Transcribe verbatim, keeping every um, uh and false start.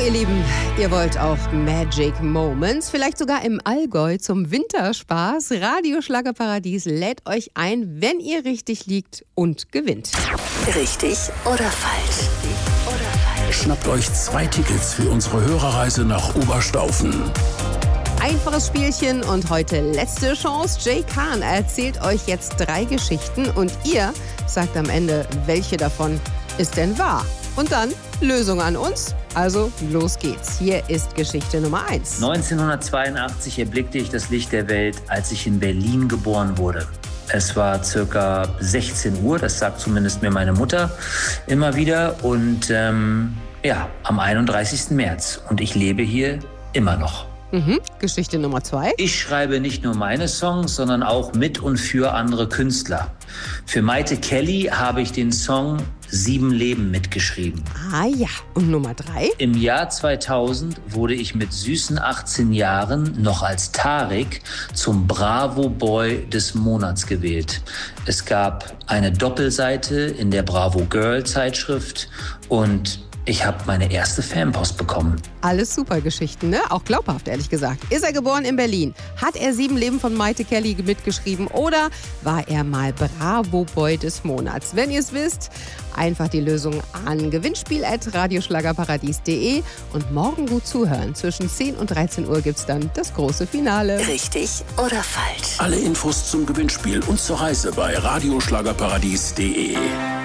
ihr Lieben, ihr wollt auch Magic Moments, vielleicht sogar im Allgäu zum Winterspaß. Radio Schlagerparadies lädt euch ein, wenn ihr richtig liegt und gewinnt. Richtig oder falsch? Oder falsch? Schnappt euch zwei Tickets für unsere Hörerreise nach Oberstaufen. Einfaches Spielchen und heute letzte Chance. Jay Kahn erzählt euch jetzt drei Geschichten und ihr sagt am Ende, welche davon ist denn wahr? Und dann Lösung an uns. Also los geht's. Hier ist Geschichte Nummer eins. neunzehnhundertzweiundachtzig erblickte ich das Licht der Welt, als ich in Berlin geboren wurde. Es war circa sechzehn Uhr, das sagt zumindest mir meine Mutter immer wieder. Und ähm, ja, am einunddreißigsten März. Und ich lebe hier immer noch. Mhm. Geschichte Nummer zwei. Ich schreibe nicht nur meine Songs, sondern auch mit und für andere Künstler. Für Maite Kelly habe ich den Song Sieben Leben mitgeschrieben. Ah ja, und Nummer drei? Im Jahr zweitausend wurde ich mit süßen achtzehn Jahren noch als Tarik zum Bravo Boy des Monats gewählt. Es gab eine Doppelseite in der Bravo Girl Zeitschrift und ich habe meine erste Fanpost bekommen. Alles super Geschichten, ne? Auch glaubhaft, ehrlich gesagt. Ist er geboren in Berlin? Hat er Sieben Leben von Maite Kelly mitgeschrieben? Oder war er mal Bravo-Boy des Monats? Wenn ihr es wisst, einfach die Lösung an gewinnspiel at radioschlagerparadies punkt de und morgen gut zuhören. Zwischen zehn und dreizehn Uhr gibt's dann das große Finale. Richtig oder falsch? Alle Infos zum Gewinnspiel und zur Reise bei radioschlagerparadies punkt de.